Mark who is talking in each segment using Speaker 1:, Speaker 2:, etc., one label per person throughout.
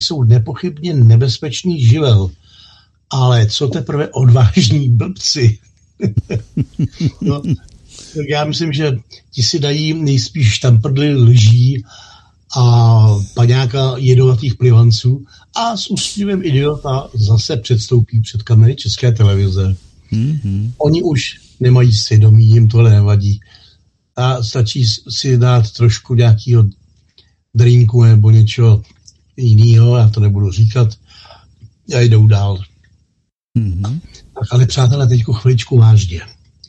Speaker 1: jsou nepochybně nebezpečný živel. Ale co teprve odvážní blbci? No, tak já myslím, že ti si dají nejspíš štamprdly lží a paňáka jedovatých plivanců a s úsměvem idiota zase předstoupí před kamery České televize. Mm-hmm. Oni už nemají svědomí, jim tohle nevadí. A stačí si dát trošku nějakého drinku nebo něčeho jiného, já to nebudu říkat, a jdou dál. Mm-hmm. Tak ale přátelé, teďko chviličku vážně.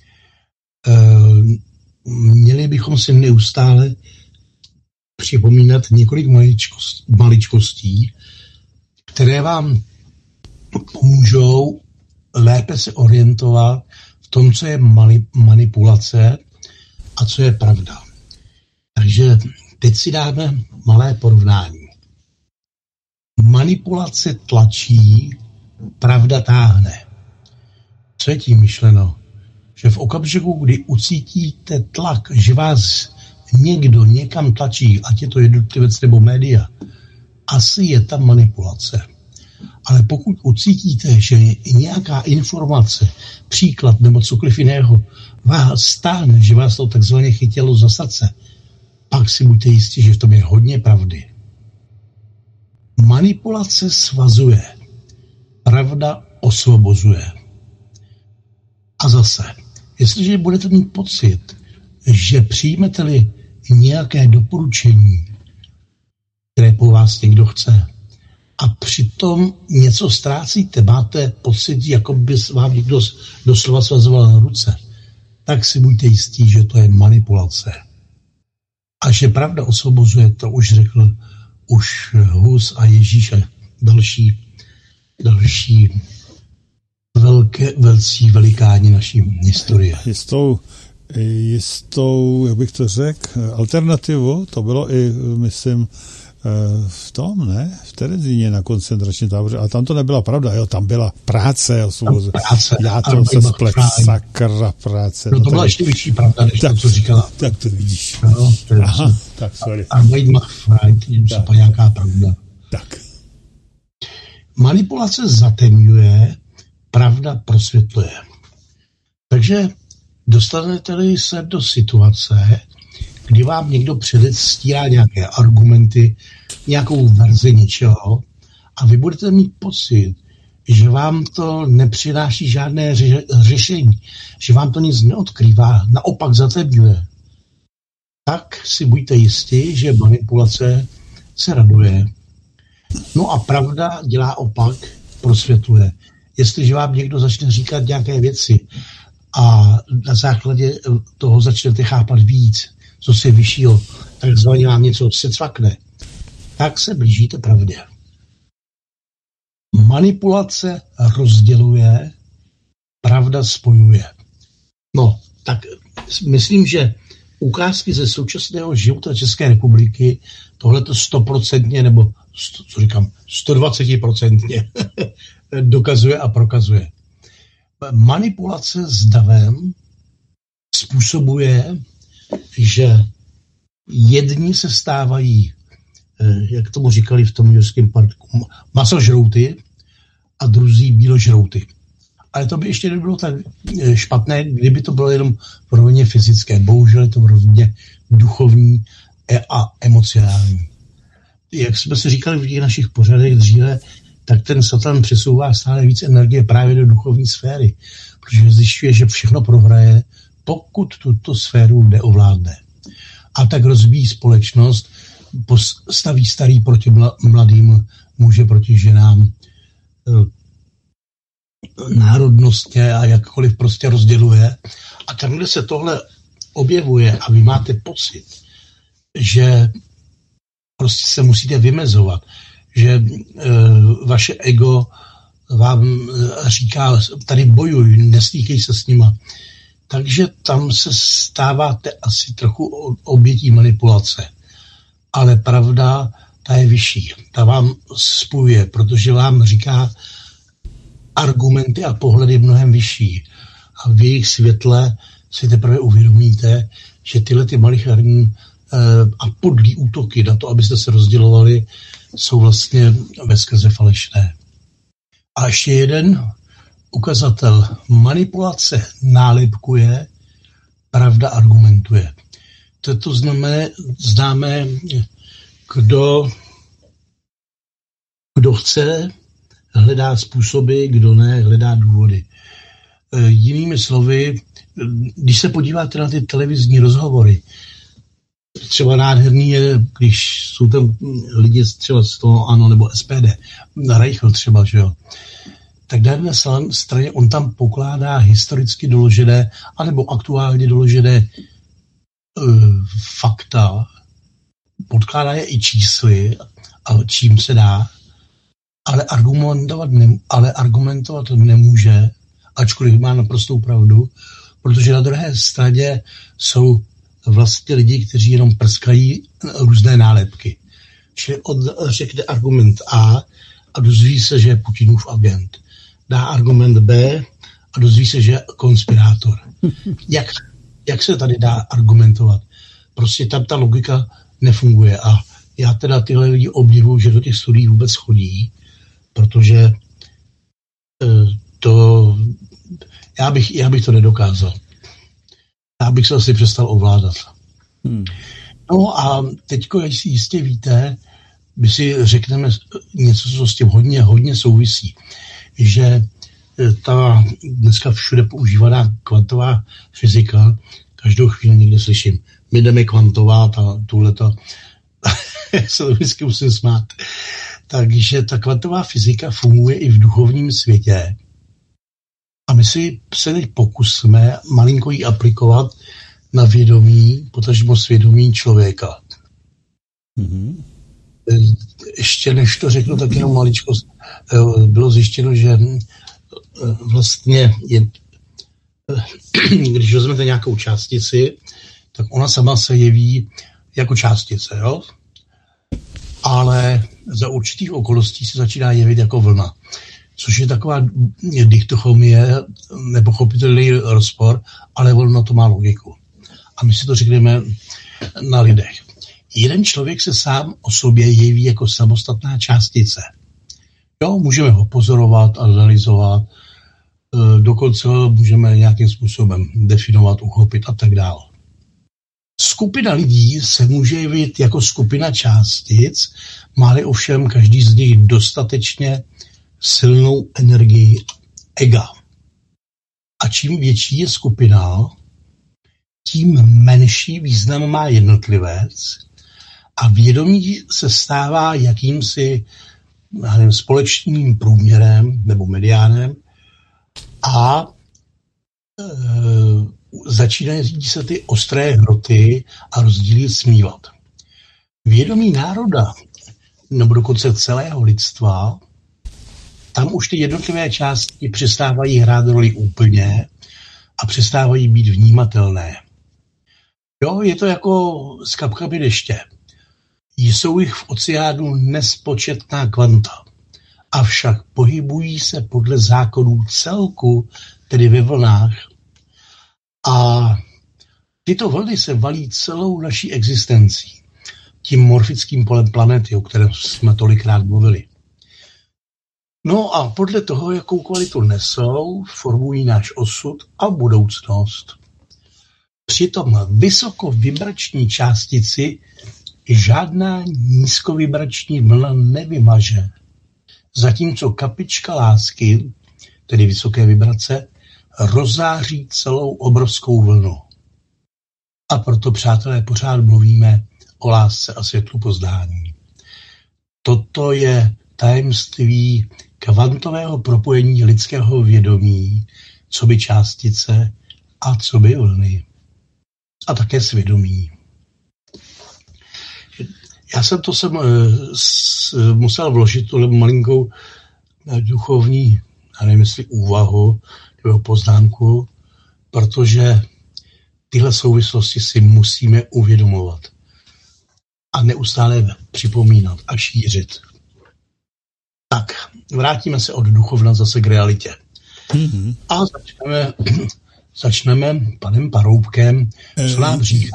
Speaker 1: Měli bychom si neustále připomínat několik maličkostí, které vám pomůžou lépe se orientovat v tom, co je manipulace a co je pravda. Takže teď si dáme malé porovnání. Manipulace tlačí, pravda táhne. Co je tím myšleno? Že v okamžiku, kdy ucítíte tlak, že vás někdo někam tlačí, ať je to jednotlivec nebo média, asi je tam manipulace. Ale pokud ucítíte, že nějaká informace, příklad nebo cokoliv jiného vás stáhne, že vás to takzvaně chytilo za srdce, pak si buďte jistí, že v tom je hodně pravdy. Manipulace svazuje, pravda osvobozuje. A zase, jestliže budete mít pocit, že přijmete-li nějaké doporučení, které po vás někdo chce, a přitom něco ztrácíte, máte pocit, jako by vám někdo doslova svazoval ruce, tak si buďte jistí, že to je manipulace. A že pravda osvobozuje, to už řekl už Hus a Ježíš a další velcí velikáni naší historie.
Speaker 2: Jistou, jak bych to řekl, alternativu, to bylo i, myslím, v tom, ne? V Terezíně na koncentračním táboře. A tam to nebyla pravda, jo, tam byla práce. Já to se splet, sakra práce.
Speaker 1: No to byla ještě větší pravda, než tak, to, co říkala.
Speaker 2: Tak to vidíš.
Speaker 1: No,
Speaker 2: aha, tak sorry.
Speaker 1: A nějaká pravda.
Speaker 2: Tak.
Speaker 1: Manipulace zatemňuje, pravda prosvětluje. Takže dostanete-li se do situace, kdy vám někdo předstírá nějaké argumenty, nějakou verzi něčeho a vy budete mít pocit, že vám to nepřináší žádné řešení, že vám to nic neodkrývá, naopak zatemňuje, tak si buďte jistí, že manipulace se raduje. No a pravda dělá opak, prosvětluje. Jestliže vám někdo začne říkat nějaké věci a na základě toho začnete chápat víc, co se vyššího, takzvaně vám něco secvakne, tak se blížíte pravdě. Manipulace rozděluje, pravda spojuje. No, tak myslím, že ukázky ze současného života České republiky tohleto 100% nebo 120% dokazuje a prokazuje. Manipulace s davem způsobuje, že jedni se stávají, jak tomu říkali v tom Jurském parku, masožrouty a druzí bíložrouty. Ale to by ještě nebylo tak špatné, kdyby to bylo jenom v rovině fyzické. Bohužel je to v rovině duchovní a emocionální. Jak jsme si říkali v těch našich pořadech dříve, tak ten Satan přesouvá stále víc energie právě do duchovní sféry, protože zjišťuje, že všechno prohraje, pokud tuto sféru neovládne. A tak rozbíjí společnost, staví starý proti mladým, muže proti ženám, národnostně a jakkoliv prostě rozděluje. A tam, kde se tohle objevuje a vy máte pocit, že prostě se musíte vymezovat, že vaše ego vám říká, tady bojuj, nestýkej se s nima. Takže tam se stáváte asi trochu obětí manipulace. Ale pravda, ta je vyšší. Ta vám spojuje, protože vám říká argumenty a pohledy mnohem vyšší. A v jejich světle si teprve uvědomíte, že tyhle ty malicherní a podlý útoky na to, abyste se rozdělovali, jsou vlastně veskrze falešné. A ještě jeden ukazatel. Manipulace nálepkuje, pravda argumentuje. To známe, kdo chce, hledá způsoby, kdo ne, hledá důvody. Jinými slovy, když se podíváte na ty televizní rozhovory, třeba nádherný je, když jsou tam lidi třeba z toho ANO nebo SPD, na Reichl třeba, že jo, tak na jedné straně on tam pokládá historicky doložené anebo aktuálně doložené fakta, podkládá je i čísly a čím se dá, ale argumentovat nemůže, ačkoliv má naprostou pravdu, protože na druhé straně jsou vlastně lidi, kteří jenom prskají různé nálepky. Čili řekne argument A a dozví se, že je Putinův agent. Dá argument B a dozví se, že je konspirátor. Jak se tady dá argumentovat? Prostě tam ta logika nefunguje a já teda tyhle lidi obdivuju, že do těch studií vůbec chodí, protože já bych to nedokázal. Já bych se asi přestal ovládat. No a teďko, jak si jistě víte, my si řekneme něco, co s tím hodně souvisí, že ta dneska všude používaná kvantová fyzika, každou chvíli někde slyším, my jdeme kvantovat a tuhleto, se to vždycky musím smát. Takže ta kvantová fyzika funguje i v duchovním světě a my si se teď pokusíme malinko ji aplikovat na vědomí, potažmo svědomí člověka. Mm-hmm. Ještě než to řeknu, tak jenom maličko bylo zjištěno, že vlastně když vezmete nějakou částici, tak ona sama se jeví jako částice, jo? Ale za určitých okolností se začíná jevit jako vlna. Což je taková dichotomie, nepochopitelný rozpor, ale ono to má logiku. A my si to řekneme na lidech. Jeden člověk se sám o sobě jeví jako samostatná částice. Jo, můžeme ho pozorovat, analyzovat, dokonce můžeme nějakým způsobem definovat, uchopit a tak dále. Skupina lidí se může jevit jako skupina částic, má-li ovšem každý z nich dostatečně silnou energii ega. A čím větší je skupina, tím menší význam má jednotlivec a vědomí se stává jakýmsi společným průměrem nebo mediánem a začínají se ty ostré hroty a rozdíly smívat. Vědomí národa, nebo dokonce celého lidstva, tam už ty jednotlivé části přestávají hrát roli úplně a přestávají být vnímatelné. Jo, je to jako s kapkami deště. Jsou jich v oceánu nespočetná kvanta. Avšak pohybují se podle zákonů celku, tedy ve vlnách. A tyto vlny se valí celou naší existencí. Tím morfickým polem planety, o kterém jsme tolikrát mluvili. No a podle toho, jakou kvalitu nesou, formují náš osud a budoucnost. Přitom vysokovibrační částici žádná nízkovibrační vlna nevymaže. Zatímco kapička lásky, tedy vysoké vibrace, rozzáří celou obrovskou vlnu. A proto, přátelé, pořád mluvíme o lásce a světlu poznání. Toto je tajemství kvantového propojení lidského vědomí, co by částice a co by vlny. A také svědomí. Já jsem musel vložit tuhle malinkou duchovní, já nevím, jestli úvahu nebo poznámku, protože tyhle souvislosti si musíme uvědomovat a neustále připomínat a šířit. Tak, vrátíme se od duchovna zase k realitě. Mm-hmm. A začneme panem Paroubkem, co nám říká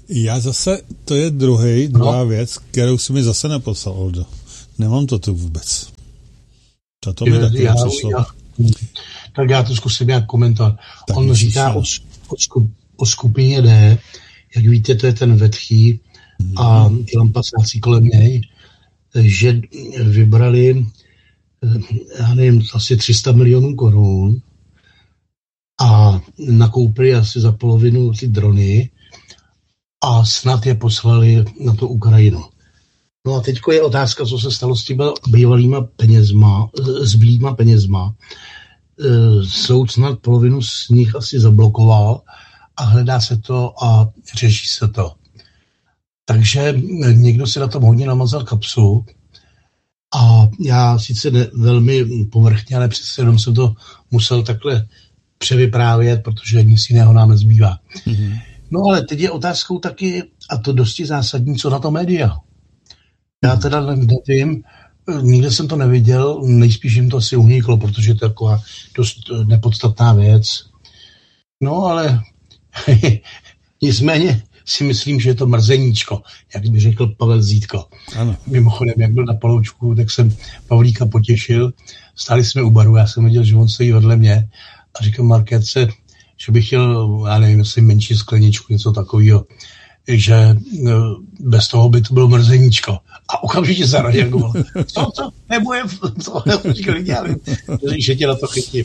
Speaker 2: Já zase, to je druhá věc, kterou si mi zase neposlal, Oldo. Nemám to tu vůbec. To mi taky přišlo.
Speaker 1: Tak já to zkusím nějak komentovat. On říká o skupině D, jak víte, to je ten vetchý a ty lampasáci kolem něj, že vybrali, já nevím, asi 300 milionů korun a nakoupili asi za polovinu ty drony a snad je poslali na tu Ukrajinu. No a teďko je otázka, co se stalo s těmi bývalýma penězma. Soud snad polovinu z nich asi zablokoval a hledá se to a řeší se to. Takže někdo si na tom hodně namazal kapsu a já sice velmi povrchně, ale přece jenom jsem to musel takhle převyprávět, že nic jiného nám nezbývá. Mm-hmm. No ale teď je otázkou taky, a to dosti zásadní, co na to média. Já teda nevím, nikde jsem to neviděl, nejspíš jim to asi uniklo, protože to je taková dost nepodstatná věc. No ale nicméně si myslím, že je to mrzeníčko, jak by řekl Pavel Zítko.
Speaker 2: Ano.
Speaker 1: Mimochodem, jak byl na Paloučku, tak jsem Pavlíka potěšil. Stáli jsme u baru, já jsem viděl, že on stojí vedle mě a říkal Markétce, že bych chtěl, já nevím, jestli menší skleničku, něco takového, že bez toho by to bylo mrzeníčko. A okamžitě zareagoval. Co? Nebude to? Říkal, já nevím, že tě na to chytím.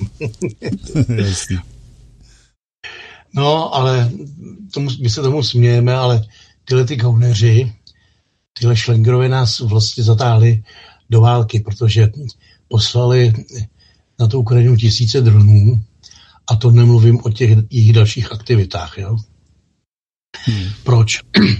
Speaker 1: No, ale my se tomu smějeme, ale tyhle ty gauneři, tyhle šlengrové nás vlastně zatáhli do války, protože poslali na tu Ukrajinu 1000 dronů a to nemluvím o těch jejich dalších aktivitách. Jo? Proč?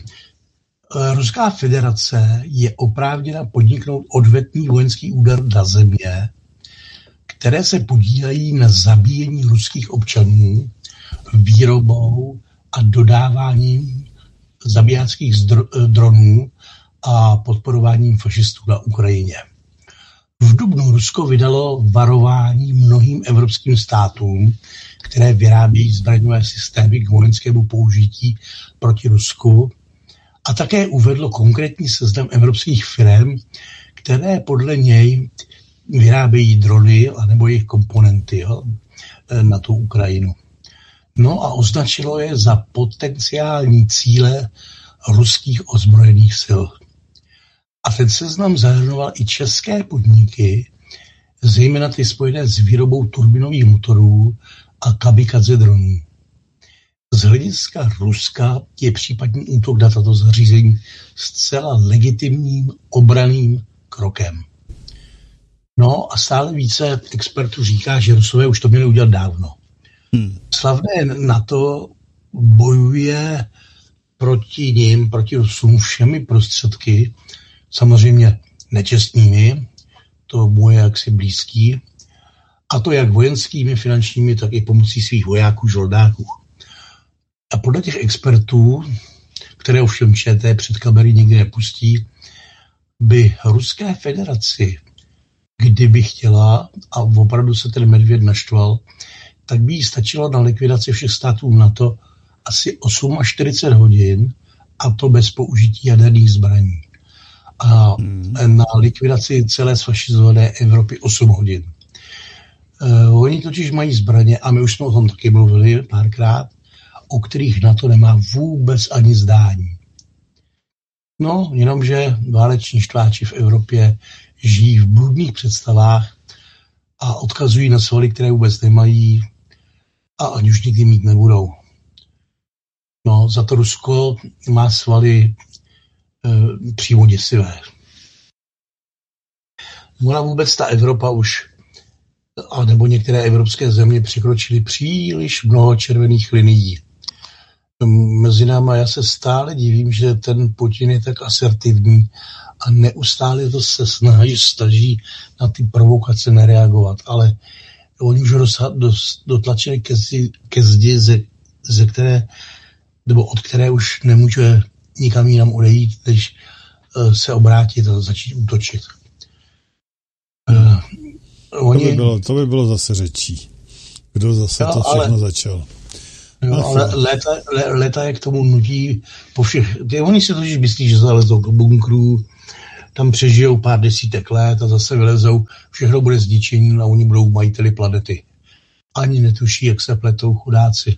Speaker 1: Ruská federace je oprávněna podniknout odvetný vojenský úder na země, které se podílejí na zabíjení ruských občanů výrobou a dodáváním zabijáckých dronů a podporováním fašistů na Ukrajině. V dubnu Rusko vydalo varování mnohým evropským státům, které vyrábějí zbraňové systémy k vojenskému použití proti Rusku, a také uvedlo konkrétní seznam evropských firm, které podle něj vyrábějí drony anebo jejich komponenty na tu Ukrajinu. No a označilo je za potenciální cíle ruských ozbrojených sil. A ten seznam zahrnoval i české podniky, zejména ty spojené s výrobou turbinových motorů a kamikadze dronů. Z hlediska Ruska je případný útok na tato zařízení zcela legitimním obranným krokem. No a stále více expertů říká, že Rusové už to měli udělat dávno. Slavné NATO bojuje proti nim, proti Rusům všemi prostředky, samozřejmě nečestnými, to mu je jaksi blízký, a to jak vojenskými, finančními, tak i pomocí svých vojáků, žoldáků. A podle těch expertů, které ovšem ČT před kamery nikdy nepustí, by Ruské federaci, kdyby chtěla, a opravdu se ten medvěd naštval, tak by jí stačilo na likvidaci všech států NATO asi 48 hodin, a to bez použití jaderných zbraní. A na likvidaci celé sfašizované Evropy 8 hodin. Oni totiž mají zbraně, a my už jsme o tom taky mluvili párkrát, o kterých NATO nemá vůbec ani zdání. No, jenomže váleční štváči v Evropě žijí v bludných představách a odkazují na svaly, které vůbec nemají a ani už nikdy mít nebudou. No, za to Rusko má svaly přímo děsivé. Ona vůbec ta Evropa už, nebo některé evropské země překročily příliš mnoho červených linií. Mezi náma já se stále divím, že ten Putin je tak asertivní a neustále to se snaží na ty provokace nereagovat, ale oni už dotlačili ke zdi, ze které, nebo od které už nemůže nikam jinam odejít, než se obrátit a začít útočit.
Speaker 2: To by bylo zase řečí. Kdo zase to všechno začal?
Speaker 1: Jo, ale léta je k tomu nutí po všech... Oni si totiž myslí, že zalezou do bunkrů, tam přežijou pár desítek let a zase vylezou, všechno bude zničení a oni budou majiteli planety. Ani netuší, jak se pletou chudáci.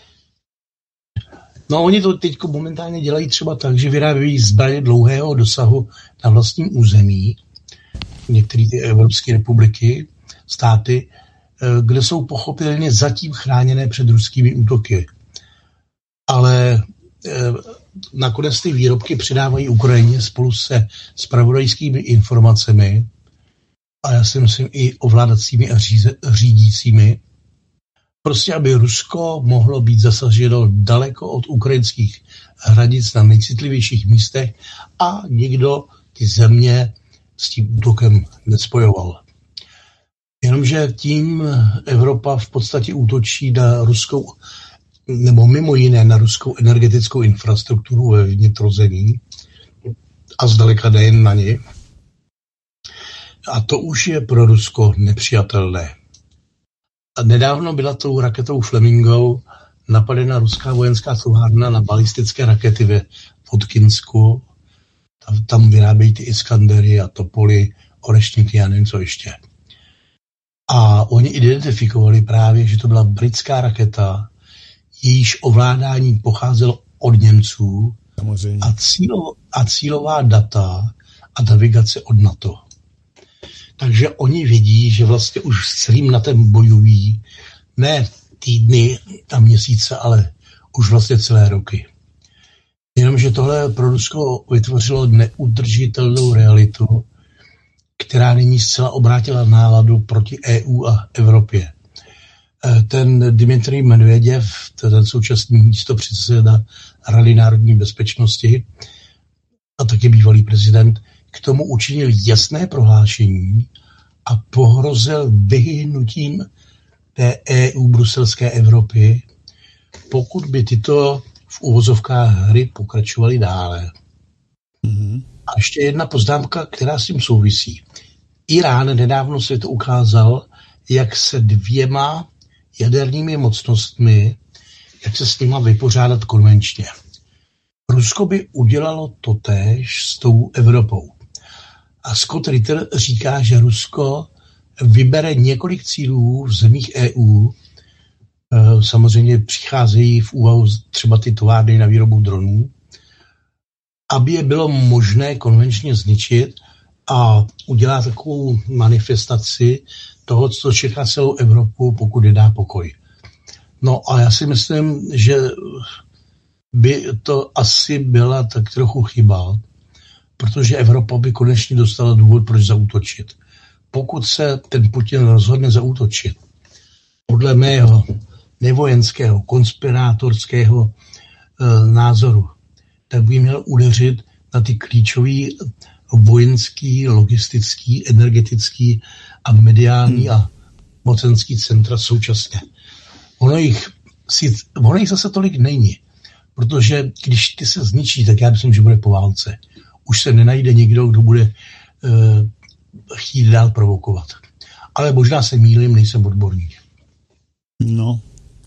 Speaker 1: No oni to teď momentálně dělají třeba tak, že vyrábějí zbraně dlouhého dosahu na vlastním území, některé ty evropské republiky, státy, kde jsou pochopitelně zatím chráněné před ruskými útoky. Ale nakonec ty výrobky předávají Ukrajině spolu se zpravodajskými informacemi a já si myslím i ovládacími a řídícími, prostě aby Rusko mohlo být zasaženo daleko od ukrajinských hranic na nejcitlivějších místech a nikdo ty země s tím útokem nespojoval. Jenomže tím Evropa v podstatě útočí na ruskou, nebo mimo jiné na ruskou energetickou infrastrukturu ve vnitrozemí a zdaleka nejen na ně. A to už je pro Rusko nepřijatelné. A nedávno byla tou raketou Flamingo napadena ruská vojenská továrna na balistické rakety ve Vodkinsku. Tam vyrábějí ty Iskandery a Topoly, Orešníky a nevím co ještě. A oni identifikovali právě, že to byla britská raketa, jejíž ovládání pocházelo od Němců a cílová data a navigace od NATO. Takže oni vidí, že vlastně už s celým NATem bojují ne týdny a měsíce, ale už vlastně celé roky. Jenomže tohle pro Rusko vytvořilo neudržitelnou realitu, která nyní zcela obrátila náladu proti EU a Evropě. Ten Dmitrij Medveděv, ten současný místopředseda Rady národní bezpečnosti a taky bývalý prezident, k tomu učinil jasné prohlášení a pohrozil vyhynutím té EU bruselské Evropy, pokud by tyto v uvozovkách hry pokračovaly dále. Mm-hmm. A ještě jedna poznámka, která s tím souvisí. Irán nedávno světu ukázal, jak se dvěma jadernými mocnostmi, jak se s nima vypořádat konvenčně. Rusko by udělalo totéž s tou Evropou. A Scott Ritter říká, že Rusko vybere několik cílů v zemích EU. Samozřejmě přicházejí v úvahu třeba ty továrny na výrobu dronů, aby je bylo možné konvenčně zničit a udělá takovou manifestaci toho, co čeká celou Evropu, pokud nedá pokoj. No a já si myslím, že by to asi byla tak trochu chyba, protože Evropa by konečně dostala důvod, proč zaútočit. Pokud se ten Putin rozhodne zaútočit, podle mého nevojenského, konspirátorského názoru, tak by měl udeřit na ty klíčový vojenský, logistický, energetický a mediální a mocenský centra současně. Ono jich zase tolik není, protože když ty se zničí, tak já myslím, že bude po válce. Už se nenajde někdo, kdo bude chtít dál provokovat. Ale možná se mýlím, nejsem odborník.
Speaker 2: No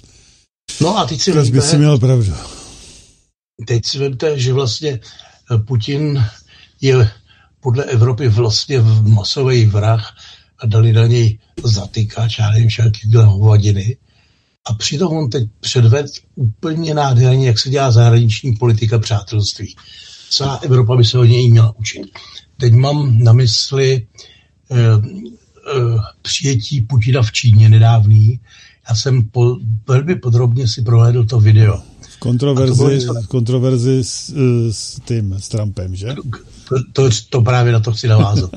Speaker 1: a teď si
Speaker 2: by si měl pravdu.
Speaker 1: Teď si vemte, že vlastně Putin je podle Evropy vlastně masový vrah a dali na něj zatykač, já nevím, všaký hovadiny. A přitom on teď předved úplně nádherně, jak se dělá zahraniční politika přátelství. Celá Evropa by se od něj měla učit. Teď mám na mysli přijetí Putina v Číně nedávný. Já jsem velmi podrobně si prohlédl to video.
Speaker 2: Kontroverzi s Trumpem, že?
Speaker 1: To právě na to chci navázat.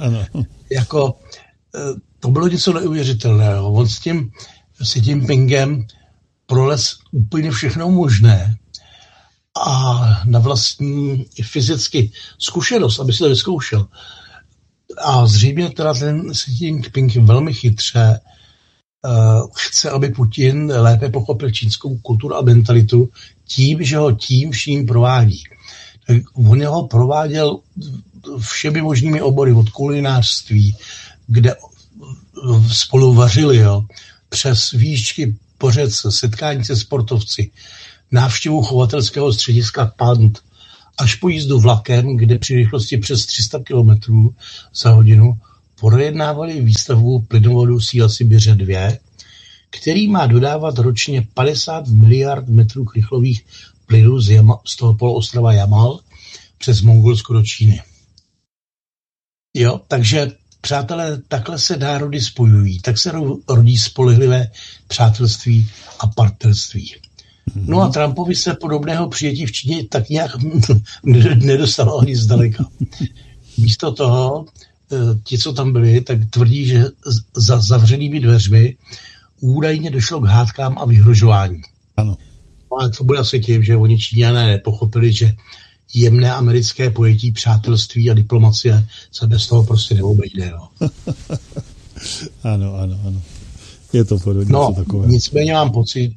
Speaker 1: To bylo něco neuvěřitelného. On s tím Jinpingem prolez úplně všechno možné a na vlastní fyzicky zkušenost, aby si to vyzkoušel. A zřejmě teda ten Xi Jinping velmi chytře chce, aby Putin lépe pochopil čínskou kulturu a mentalitu tím, že ho tím vším provádí. Tak on ho prováděl všemi možnými obory, od kulinářství, kde spolu vařili, přes výšky dvořec, setkání se sportovci, návštěvu chovatelského střediska Pant, až po jízdu vlakem, kde při rychlosti přes 300 km za hodinu projednávali výstavbu plynovodu Síla Sibiře 2, který má dodávat ročně 50 miliard metrů krychlových plynů z toho poloostrova Jamal přes Mongolsko do Číny. Jo, takže přátelé, takhle se národy spojují, tak se rodí spolehlivé přátelství a partnerství. No a Trumpovi se podobného přijetí v Číně tak nějak nedostalo ani zdaleka. Místo toho, ti, co tam byli, tak tvrdí, že za zavřenými dveřmi údajně došlo k hádkám a vyhrožování.
Speaker 2: Ano.
Speaker 1: Ale to bude asi tím, že oni Číňané nepochopili, že jemné americké pojetí přátelství a diplomacie se bez toho prostě neobejde. No.
Speaker 2: Ano. Je to podobně takové.
Speaker 1: Nicméně mám pocit,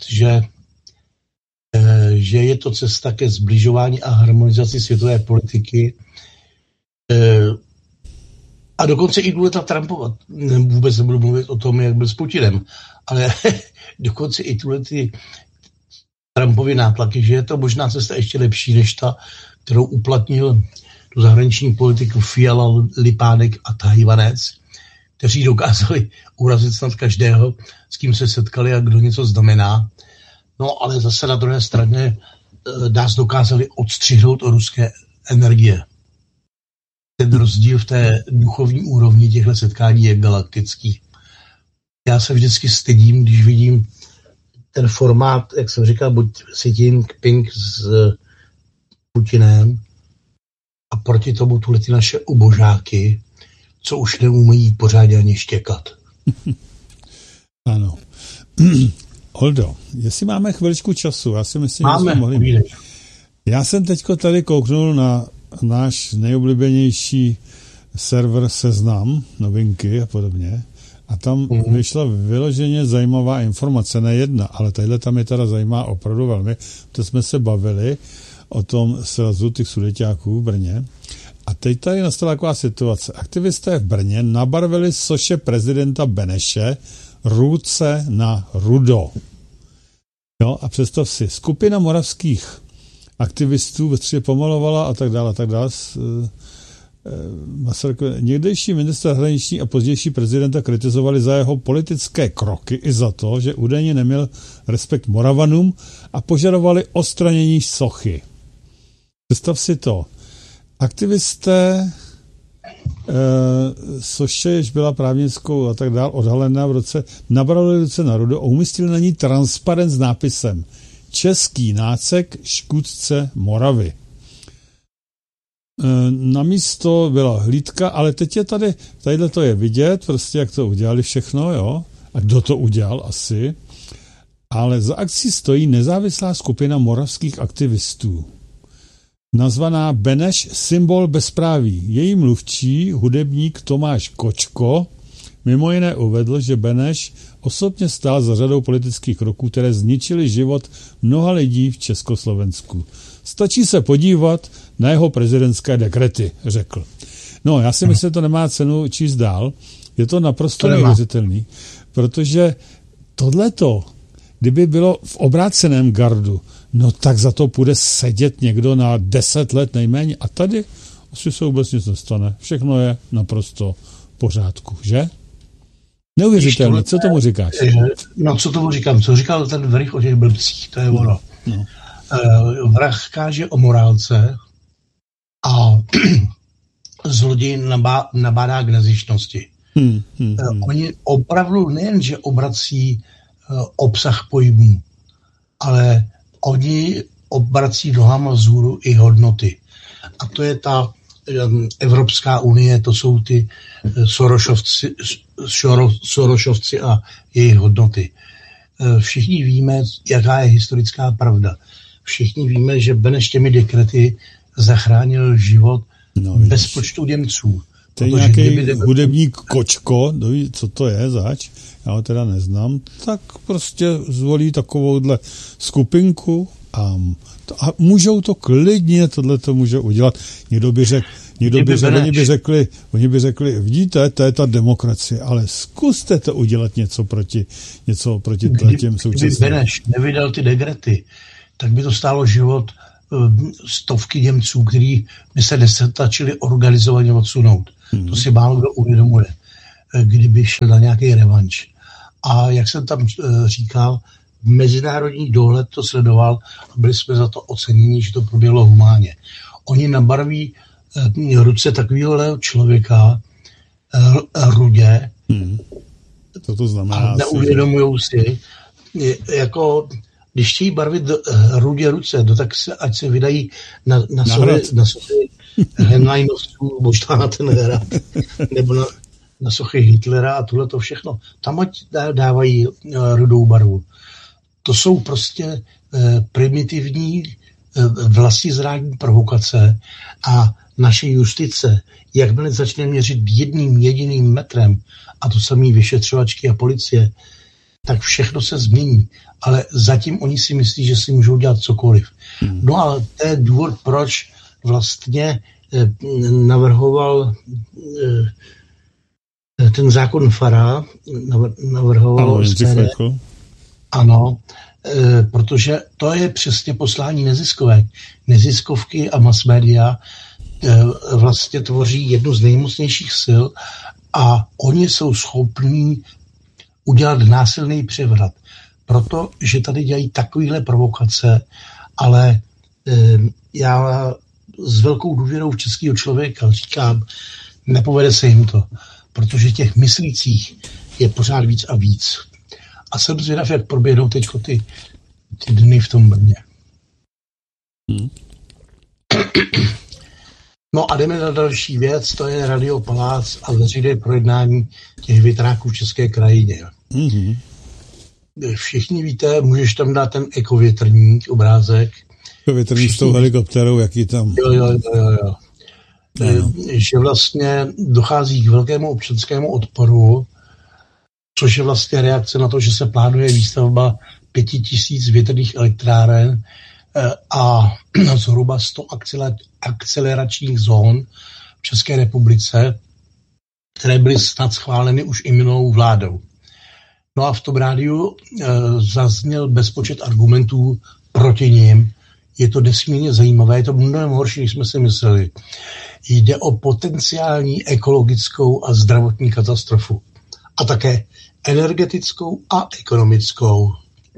Speaker 1: že je to cesta ke zbližování a harmonizaci světové politiky a dokonce i důležitá Trumpova. Vůbec nebudu mluvit o tom, jak byl s Putinem, ale dokonce i ty Trumpovy nátlaky, že je to možná cesta ještě lepší, než ta, kterou uplatnil tu zahraniční politiku Fiala, Lipánek a Tajvanec, kteří dokázali urazit snad každého, s kým se setkali a kdo něco znamená. No ale zase na druhé straně nás dokázali odstřihnout od ruské energie. Ten rozdíl v té duchovní úrovni těchto setkání je galaktický. Já se vždycky stydím, když vidím ten formát, jak jsem říkal, buď Xi Jinping s Putinem a proti tomu ty naše ubožáky, co už neumí pořádně ani štěkat.
Speaker 2: Ano. Oldo, jestli máme chviličku času, já si myslím,
Speaker 1: že jsme mohli.
Speaker 2: Já jsem teďko tady kouknul na náš nejoblíbenější server Seznam, novinky a podobně. A tam vyšla vyloženě zajímavá informace, ne jedna, ale tadyhle tam je teda zajímá opravdu velmi. To jsme se bavili o tom srazu těch Sudeťáků v Brně. A teď tady nastala taková situace. Aktivisté v Brně nabarvili soše prezidenta Beneše ruce na rudo. Jo, a představ si, skupina moravských aktivistů ve středě pomalovala a tak dále. Někdejší ministr zahraniční a pozdější prezidenta kritizovali za jeho politické kroky i za to, že údajně neměl respekt Moravanům a požadovali odstranění sochy. Představ si to. Aktivisté soše, jež byla právnickou a tak dále odhalená v roce, nabrali ruce na rudo a umístili na ní transparent s nápisem Český nácek škůdce Moravy. Na místo byla hlídka, ale teď je tadyhle to je vidět, prostě jak to udělali všechno, jo, a kdo to udělal asi, ale za akcí stojí nezávislá skupina moravských aktivistů, nazvaná Beneš symbol bezpráví. Její mluvčí, hudebník Tomáš Kočko, mimo jiné uvedl, že Beneš osobně stál za řadou politických kroků, které zničily život mnoha lidí v Československu. Stačí se podívat na jeho prezidentské dekrety, řekl. No, já si myslím, že to nemá cenu číst dál. Je to naprosto neuvěřitelný, protože tohleto, kdyby bylo v obráceném gardu, no tak za to půjde sedět někdo na 10 let nejméně. A tady asi se vůbec nic nestane. Všechno je naprosto v pořádku, že? Neuvěřitelný. Co tomu říkáš?
Speaker 1: No, co tomu říkám? Co říkal ten Vrich o těch blbcích? To je ono. No. Vrah káže o morálce a zloděj nabádá k nezištnosti. Oni opravdu nejenže obrací obsah pojmů, ale oni obrací nohama vzhůru i hodnoty. A to je ta Evropská unie, to jsou ty Sorošovci a jejich hodnoty. Všichni víme, jaká je historická pravda. Všichni víme, že Beneš těmi dekrety zachránil život bez počtu Němců.
Speaker 2: To je nějaký hudebník Kočko, co to je zač, já ho teda neznám, tak prostě zvolí takovouhle skupinku a můžou to klidně, tohle to může udělat. Někdo by řekl, Oni by řekli, vidíte, to je ta demokracie, ale zkuste to udělat něco proti těm současným.
Speaker 1: Kdyby Beneš nevydal ty dekrety, tak by to stálo život stovky Němců, kteří by se nestačili organizovaně odsunout. To si málo kdo uvědomuje, kdyby šel na nějaký revanš. A jak jsem tam říkal, mezinárodní dohled to sledoval a byli jsme za to oceněni, že to proběhlo humánně. Oni nabarví ruce takového člověka rudě
Speaker 2: to znamená
Speaker 1: a neuvědomujou si, jako když chtějí barvit rudě ruce, tak ať se vydají na sochy Henleinovců, možná na ten hrad, nebo na sochy Hitlera a tohle to všechno. Tam ať dávají rudou barvu. To jsou prostě primitivní vlastizrádní provokace a naše justice, jakmile začne měřit jedním jediným metrem, a to samý vyšetřovačky a policie, tak všechno se změní. Ale zatím oni si myslí, že si můžou dělat cokoliv. No a to je důvod, proč vlastně navrhoval ten zákon Fara, navrhoval ano, protože to je přesně poslání neziskovky a mass media vlastně tvoří jednu z nejmocnějších sil a oni jsou schopní udělat násilný převrat. Protože tady dělají takovéhle provokace, ale já s velkou důvěrou v českého člověka říkám, nepovede se jim to, protože těch myslících je pořád víc a víc. A jsem zvědav, jak proběhnou teď ty dny v tom Brně. No a jdeme na další věc, to je Radio Palác a veřejné projednání těch větráků v české krajině. Všichni víte, můžeš tam dát ten ekovětrník, obrázek.
Speaker 2: Ekovětrník s tou helikopterou, jaký tam...
Speaker 1: Jo. Že vlastně dochází k velkému občanskému odporu, což je vlastně reakce na to, že se plánuje výstavba 5000 větrných elektráren a zhruba 100 akceleračních zón v České republice, které byly snad schváleny už i minulou vládou. No a v tom rádiu zazněl bezpočet argumentů proti nim. Je to nesmírně zajímavé, je to mnohem horší, než jsme si mysleli. Jde o potenciální ekologickou a zdravotní katastrofu. A také energetickou a ekonomickou.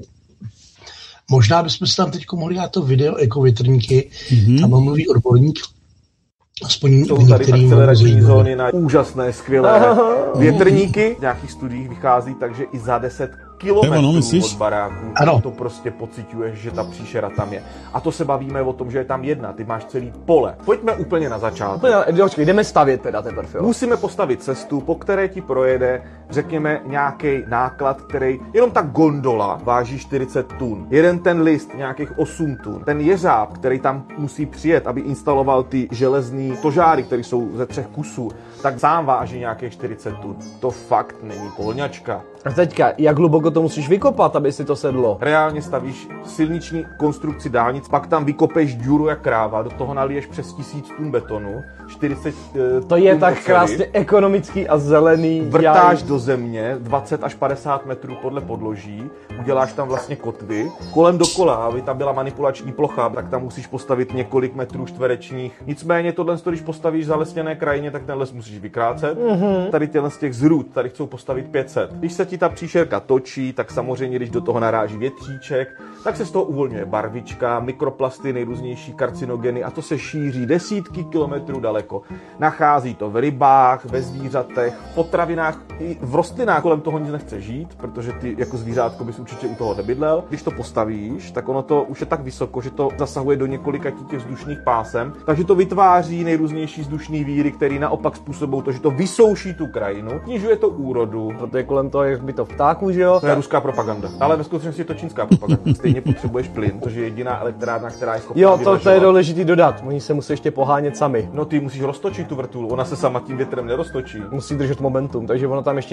Speaker 1: Možná bychom si tam teď mohli dát to video ekovětrníky, tam mluví odborník, aspoň
Speaker 3: jsou tady akcelerační zóny na úžasné, skvělé větrníky. V nějakých studiích vychází takže i za 10 kilometrů od baráku.
Speaker 1: Ano.
Speaker 3: To prostě pociťuješ, že ta příšera tam je. A to se bavíme o tom, že je tam jedna, ty máš celý pole. Pojďme úplně na začátek.
Speaker 4: Počkej, jdeme stavět teda teprve.
Speaker 3: Musíme postavit cestu, po které ti projede, řekněme, nějaký náklad, který jenom ta gondola váží 40 tun. Jeden ten list nějakých 8 tun. Ten jeřáb, který tam musí přijet, aby instaloval ty železný tožáry, které jsou ze 3 kusů, tak sám váží nějakých 40 tun. To fakt není polňačka.
Speaker 4: A teďka, jak hluboko to musíš vykopat, aby si to sedlo?
Speaker 3: Reálně stavíš silniční konstrukci dálnic, pak tam vykopeš díru jak kráva, do toho naliješ přes 1000 tun betonu, 40
Speaker 4: to je tak oceli, krásně ekonomický a zelený.
Speaker 3: Vrtáš do země 20 až 50 metrů podle podloží, uděláš tam vlastně kotvy, kolem dokola, aby tam byla manipulační plocha, tak tam musíš postavit několik metrů čtverečních. Nicméně tohle, když postavíš zalesněné krajině, tak ten les musíš vykrácet. Tady z těch zrůd, tady chcou postavit 500. Když se ti ta příšerka točí, tak samozřejmě, když do toho naráží větříček, tak se z toho uvolňuje barvička, mikroplasty, nejrůznější karcinogeny a to se šíří desítky kilometrů daleko. Nachází to v rybách, ve zvířatech, v potravinách, i v rostlinách. Kolem toho nic nechce žít, protože ty jako zvířátko bys určitě u toho nebydlel. Když to postavíš, tak ono to už je tak vysoko, že to zasahuje do několika těch vzdušných pásem, takže to vytváří nejrůznější vzdušné víry, které naopak způsobují to, že to vysouší tu krajinu, snižuje to úrodu.
Speaker 4: Protože kolem toho je to ptáků, že jo?
Speaker 3: To je ruská propaganda. Ale ve skutečnosti je to čínská propaganda. Stejně potřebuješ plyn, protože je jediná elektrárna, která je schopná
Speaker 4: vyvažovat. To je důležitý dodat. Oni se musí ještě pohánět sami.
Speaker 3: No ty musíš roztočit tu vrtulu, ona se sama tím větrem neroztočí.
Speaker 4: Musí držet momentum, takže ono tam ještě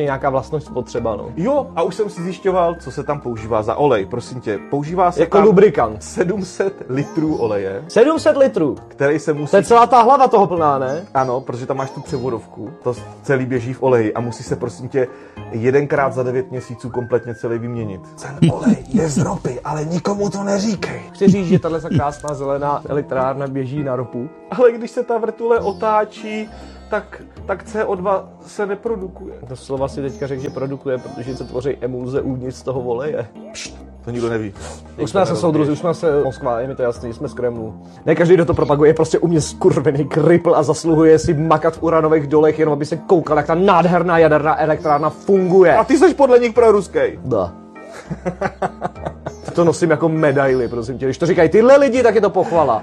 Speaker 4: nějaká vlastnost spotřeba, no.
Speaker 3: Jo, a už jsem si zjišťoval, co se tam používá za olej, prosím tě. Používá se
Speaker 4: jako
Speaker 3: tam
Speaker 4: lubrikant.
Speaker 3: 700 litrů oleje.
Speaker 4: 700 litrů?
Speaker 3: Který se musí...
Speaker 4: To je celá ta hlava toho plná, ne?
Speaker 3: Ano, protože tam máš tu převodovku. To celý běží v oleji a musí se, prosím tě, 1krát za 9 měsíců kompletně celý vyměnit.
Speaker 4: Ten olej je z ropy, ale nikomu to neříkej. Chci říct, že tahle krásná zelená elektrárna běží na ropu.
Speaker 3: Ale když se ta vrtule otáčí, tak CO2 se neprodukuje.
Speaker 4: To slova si teďka řekl, že produkuje, protože se tvoří emulze uvnitř z toho oleje.
Speaker 3: To nikdo neví.
Speaker 4: Už jsme se soudruzi, už jsme se Moskva, je mi to jasný, jsme z Kremlu. Ne každý, kdo to propaguje, je prostě u mě skurvený kripl a zasluhuje si makat v uranových dolech, jenom aby se koukal, jak ta nádherná jaderná elektrárna funguje.
Speaker 3: A ty jsi podle nich proruskej.
Speaker 4: Da. To nosím jako medaily, prosím tě. Když to říkají tyhle lidi, tak je to pochvala.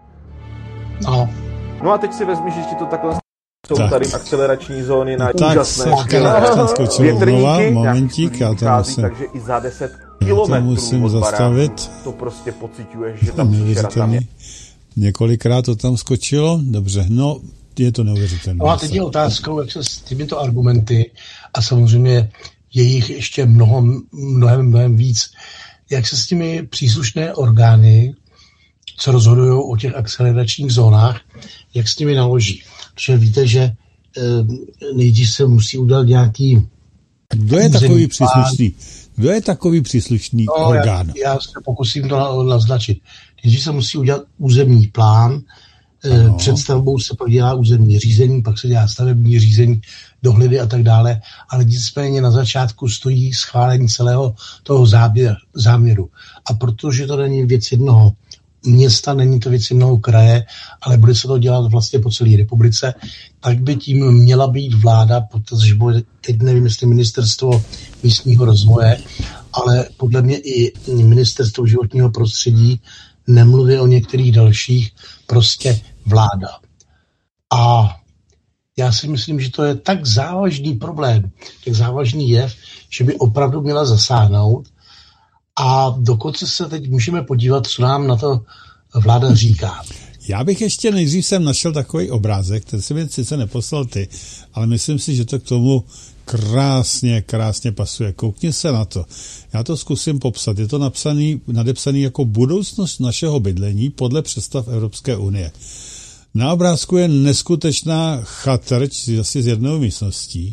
Speaker 3: No a teď si vezmi, že ti to takhle jsou tady akcelerační zóny na
Speaker 2: tak
Speaker 3: úžasné
Speaker 2: větrníky. Momentík, já tam musím.
Speaker 3: Takže i za 10 kilometrů
Speaker 2: musím zastavit.
Speaker 3: To prostě pociťuješ, že tam příšera tam je.
Speaker 2: Několikrát to tam skočilo, dobře, no je to neuvěřitelné.
Speaker 1: No a teď je otázkou, jak se s těmito argumenty, a samozřejmě je jich ještě mnohem víc, jak se s těmi příslušné orgány, co rozhodují o těch akceleračních zónách, jak s nimi naloží. Protože víte, že nejdřív se musí udělat nějaký...
Speaker 2: Kdo je takový příslušný? Kdo je takový příslušný orgán?
Speaker 1: Já se pokusím to naznačit. Nejdřív se musí udělat územní plán, před stavbou se pak dělá územní řízení, pak se dělá stavební řízení, dohledy a tak dále, ale nicméně na začátku stojí schválení celého toho záměru. A protože to není věc jednoho města, není to věc jednoho kraje, ale bude se to dělat vlastně po celé republice, tak by tím měla být vláda, protože teď nevím, jestli ministerstvo místního rozvoje, ale podle mě i ministerstvo životního prostředí, nemluví o některých dalších, prostě vláda. A já si myslím, že to je tak závažný problém, tak závažný jev, že by opravdu měla zasáhnout. A dokonce se teď můžeme podívat, co nám na to vláda říká.
Speaker 2: Já bych ještě nejdřív jsem našel takový obrázek, ten si mi sice neposlal ty, ale myslím si, že to k tomu krásně pasuje. Koukni se na to. Já to zkusím popsat. Je to nadepsaný jako budoucnost našeho bydlení podle představ Evropské unie. Na obrázku je neskutečná chatrč asi z jednou místností,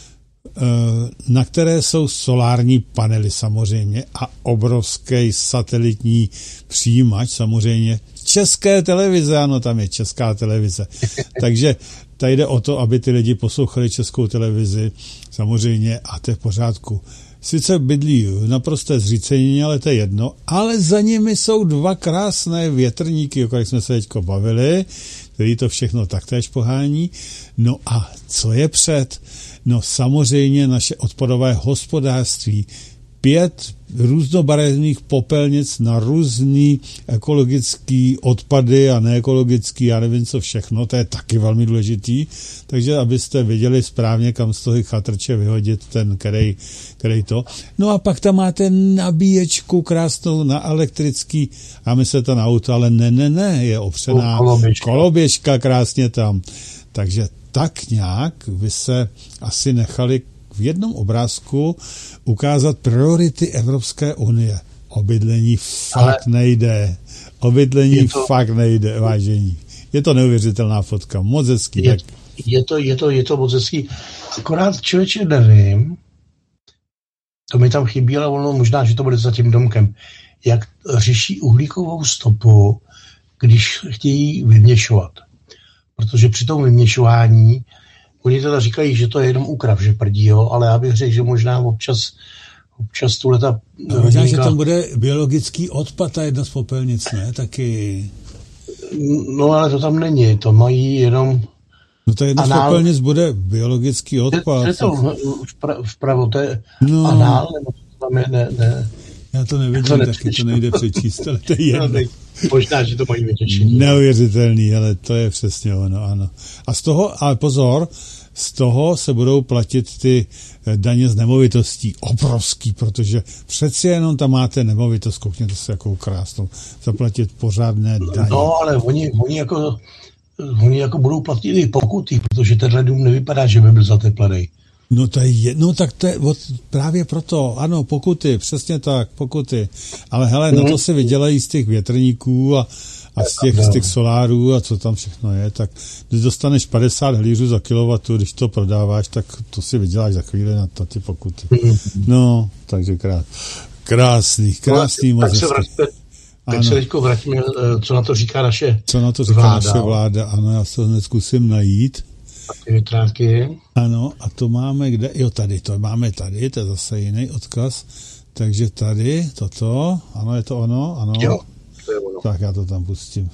Speaker 2: na které jsou solární panely samozřejmě a obrovský satelitní přijímač samozřejmě. České televize, ano, tam je Česká televize. Takže tady jde o to, aby ty lidi poslouchali Českou televizi samozřejmě a to je v pořádku. Sice bydlí naprosté zřícení, ale to je jedno, ale za nimi jsou dva krásné větrníky, o kterých jsme se teďko bavili, který to všechno taktéž pohání. No a co je před? No samozřejmě naše odpadové hospodářství. 5 různobarevných popelnic na různý ekologický odpady a neekologický, já nevím co všechno, to je taky velmi důležitý, takže abyste věděli správně, kam z toho chatrče vyhodit ten, který to. No a pak tam máte nabíječku krásnou na elektrický, a myslíte na auto, ale ne, je opřená koloběžka krásně tam. Takže tak nějak by se asi nechali v jednom obrázku ukázat priority Evropské unie. O bydlení fakt nejde. O bydlení fakt nejde, vážení. Je to neuvěřitelná fotka, moc hezký.
Speaker 1: Je to moc hezký. Akorát člověče nevím, to mi tam chybí, ale ono možná, že to bude za tím domkem, jak řeší uhlíkovou stopu, když chtějí vyměšovat. Protože při tom vyměšování oni teda říkají, že to je jenom úkrav, že prdí, jo, ale já bych řekl, že možná občas tuhleta rodinka...
Speaker 2: Možná, že tam bude biologický odpad a jedna z popelnic, ne? Taky...
Speaker 1: No, ale to tam není, to mají jenom...
Speaker 2: No to jedna z popelnic bude biologický odpad.
Speaker 1: To je to vpravo, to je anál, nebo to tam je, ne.
Speaker 2: Já to nevidím, taky to nejde přečíst, ale to je jedno.
Speaker 1: Možná, že to mají vytěšení.
Speaker 2: Neuvěřitelný, ale to je přesně ono, ano. A z toho, ale pozor, z toho se budou platit ty daně z nemovitostí. Obrovský, protože přeci jenom tam máte nemovitost, koukněte se jakou krásnou, zaplatit pořádné daně.
Speaker 1: No, ale oni jako budou platit i pokuty, protože tenhle dům nevypadá, že by byl zateplený.
Speaker 2: Tak to je právě proto, ano, pokuty, přesně tak, pokuty. Ale hele, na to se vydělají z těch větrníků a z těch solárů a co tam všechno je, tak když dostaneš 50 helířů za kilowattu, když to prodáváš, tak to si vyděláš za chvíli na ty pokuty. No, takže krásný moc.
Speaker 1: Tak se teďko vrátíme, co na to říká naše vláda.
Speaker 2: Ano, já se to hned zkusím najít.
Speaker 1: Ty větránky.
Speaker 2: Ano, a to máme kde? Jo, máme tady, to je zase jiný odkaz. Takže tady, toto, ano, je to ono, ano.
Speaker 1: Jo, to je ono.
Speaker 2: Tak já to tam pustím.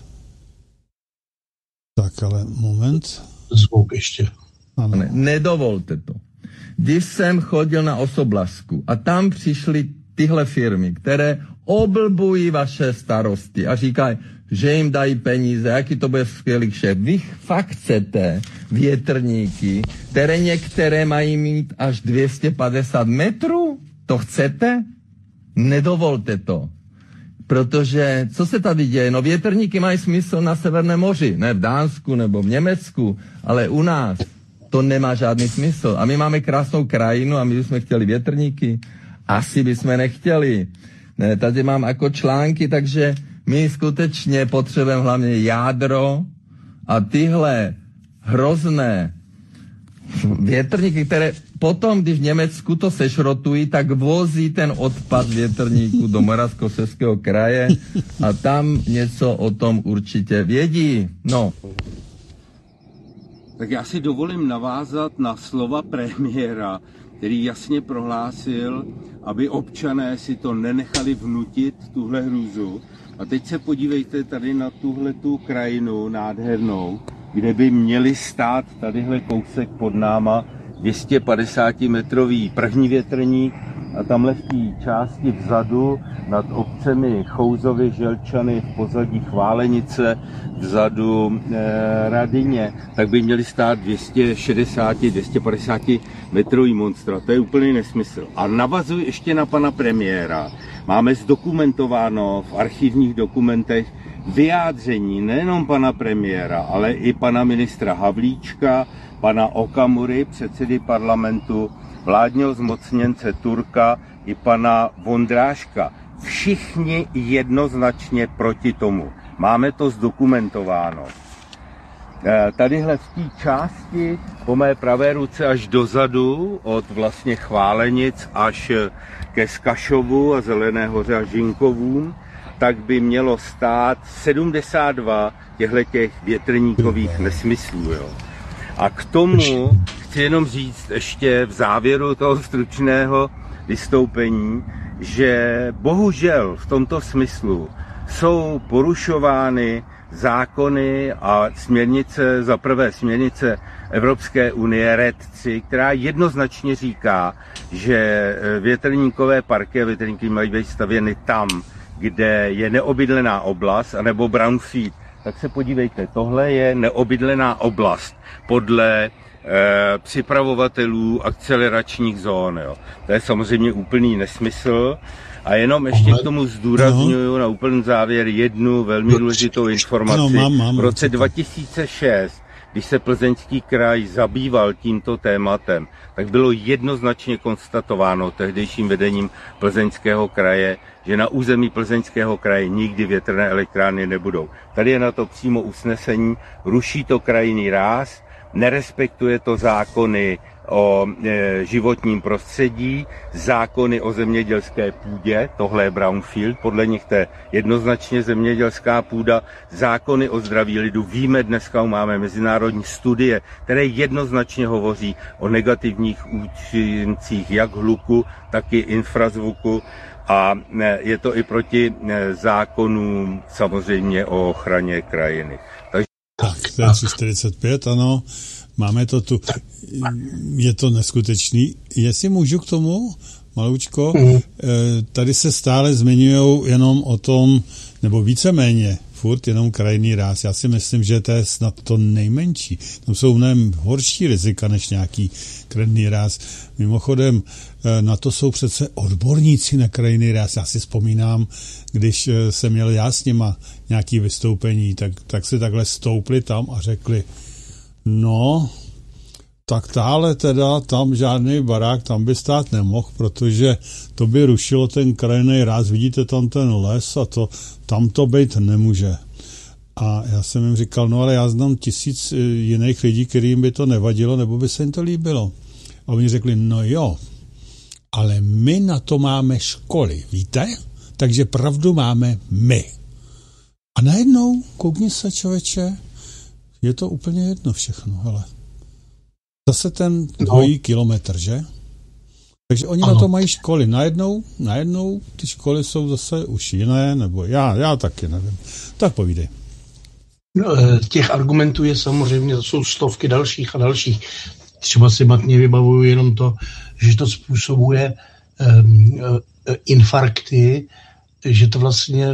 Speaker 2: Tak, ale moment.
Speaker 1: Zvuk ještě.
Speaker 2: Ano.
Speaker 5: Nedovolte to. Když jsem chodil na Osoblasku a tam přišly tyhle firmy, které oblbují vaše starosti a říkají, že jim dají peníze, jaký to bude skvělý šéf. Vy fakt chcete větrníky, které některé mají mít až 250 metrů? To chcete? Nedovolte to. Protože, co se tady děje? No větrníky mají smysl na Severném moři, ne v Dánsku nebo v Německu, ale u nás to nemá žádný smysl. A my máme krásnou krajinu a my bychom chtěli větrníky. Asi bychom nechtěli. Ne, tady mám jako články, takže my skutečně potřebujeme hlavně jádro a tyhle hrozné větrníky, které potom, když v Německu to sešrotují, tak vozí ten odpad větrníků do Moravskoslezského kraje a tam něco o tom určitě vědí. No.
Speaker 6: Tak já si dovolím navázat na slova premiéra, který jasně prohlásil, aby občané si to nenechali vnutit, tuhle hrůzu. A teď se podívejte tady na tuhletu krajinu nádhernou, kde by měli stát tadyhle kousek pod náma 250-metrový první větrník a tamhle v té části vzadu nad obcemi Chouzovy, Želčany, v pozadí Chválenice, vzadu Radyně, tak by měli stát 260-250 metrový monstra. To je úplný nesmysl. A navazuji ještě na pana premiéra. Máme zdokumentováno v archivních dokumentech vyjádření nejenom pana premiéra, ale i pana ministra Havlíčka, pana Okamury, předsedy parlamentu, vládního zmocněnce Turka i pana Vondráška. Všichni jednoznačně proti tomu. Máme to zdokumentováno. Tadyhle v té části po mé pravé ruce až dozadu, od vlastně Chválenic až ke Skašovu a Zelené hoře a Žinkovům, tak by mělo stát 72 těch větrníkových nesmyslů. Jo. A k tomu chci jenom říct ještě v závěru toho stručného vystoupení, že bohužel v tomto smyslu jsou porušovány zákony a směrnice, za prvé směrnice Evropské unie RED 3, která jednoznačně říká, že větrníkové parky a větrníky mají být stavěny tam, kde je neobydlená oblast, anebo brownfield. Tak se podívejte, tohle je neobydlená oblast podle připravovatelů akceleračních zón. Jo. To je samozřejmě úplný nesmysl. A jenom ještě k tomu zdůrazňuju na úplný závěr jednu velmi důležitou informaci. V roce 2006, když se Plzeňský kraj zabýval tímto tématem, tak bylo jednoznačně konstatováno tehdejším vedením Plzeňského kraje, že na území Plzeňského kraje nikdy větrné elektrárny nebudou. Tady je na to přímo usnesení, ruší to krajinný ráz, nerespektuje to zákony o životním prostředí, zákony o zemědělské půdě, tohle je brownfield, podle nich to je jednoznačně zemědělská půda, zákony o zdraví lidu. Víme, dneska máme mezinárodní studie, které jednoznačně hovoří o negativních účincích jak hluku, tak i infrazvuku a je to i proti zákonům samozřejmě o ochraně krajiny.
Speaker 2: Tak, to je 345, ano. Máme to tu. Je to neskutečný. Jestli můžu k tomu, maloučko, tady se stále zmiňujou jenom o tom, nebo víceméně, furt jenom krajinný ráz. Já si myslím, že to je snad to nejmenší. Tam jsou mnohem horší rizika než nějaký krajinný ráz. Mimochodem, na to jsou přece odborníci na krajinný ráz. Já si vzpomínám, když jsem měl já s nima nějaký vystoupení, tak si takhle stoupli tam a řekli, no, tak táhle teda tam žádný barák tam by stát nemohl, protože to by rušilo ten krajinný ráz, vidíte tam ten les a to, tam to být nemůže. A já jsem jim říkal, no ale já znám 1000 jiných lidí, kterým by to nevadilo, nebo by se jim to líbilo. A oni řekli, no jo, ale my na to máme školy, víte? Takže pravdu máme my. A najednou, koukni se, člověče, je to úplně jedno všechno, hele. Zase ten dvojí kilometr, že? Takže oni na to mají školy. Najednou ty školy jsou zase už jiné, nebo já taky nevím. Tak povídej.
Speaker 1: No, těch argumentů je samozřejmě, to jsou stovky dalších a dalších. Třeba si matně vybavuju jenom to, že to způsobuje infarkty, že to vlastně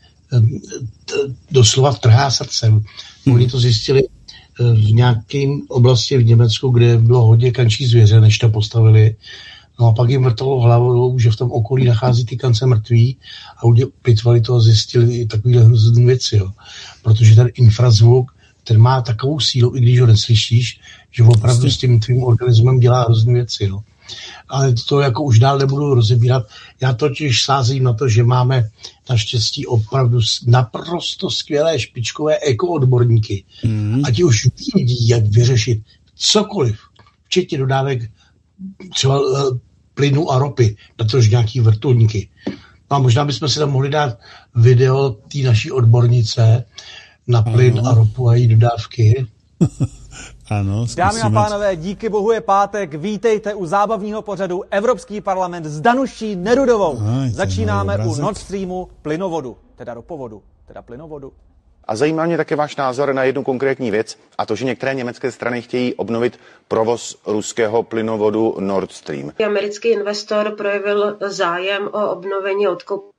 Speaker 1: doslova trhá srdcem. Oni to zjistili v nějaké oblasti v Německu, kde bylo hodně kančí zvěře, než to postavili. No a pak jim vrtalo hlavou, že v tom okolí nachází ty kance mrtví a pitvali to a zjistili i takovýhle hrozný věci, jo. Protože ten infrazvuk, ten má takovou sílu, i když ho neslyšíš, že opravdu s tím tvým organismem dělá hrozný věci, jo. Ale to jako už dál nebudu rozebírat. Já totiž sázím na to, že máme naštěstí opravdu naprosto skvělé špičkové ekoodborníky. A ti už vědí, jak vyřešit cokoliv, včetně dodávek třeba plynu a ropy, na tož nějaký vrtulníky. No a možná bychom si tam mohli dát video té naší odbornice na plyn a ropu a její dodávky.
Speaker 2: Ano,
Speaker 7: dámy a pánové, díky bohu je pátek, vítejte u zábavního pořadu Evropský parlament s Danuší Nerudovou. Začínáme u Nord Streamu plynovodu, teda ropovodu, teda plynovodu.
Speaker 8: A zajímá mě také váš názor na jednu konkrétní věc, a to, že některé německé strany chtějí obnovit provoz ruského plynovodu Nord Stream.
Speaker 9: Americký investor projevil zájem o obnovení odkoupení